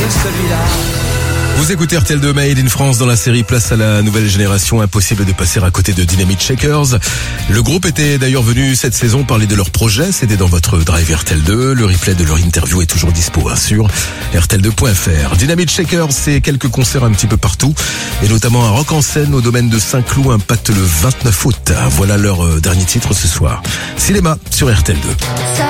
celui-là. Vous écoutez RTL2 Made in France dans la série Place à la nouvelle génération. Impossible de passer à côté de Dynamite Shakers. Le groupe était d'ailleurs venu cette saison parler de leur projet. C'était dans votre drive RTL2. Le replay de leur interview est toujours dispo sur RTL2.fr. Dynamite Shakers, c'est quelques concerts un petit peu partout. Et notamment un rock en scène au domaine de Saint-Cloud, Impact le 29 août. Voilà leur dernier titre ce soir. Cinéma sur RTL2.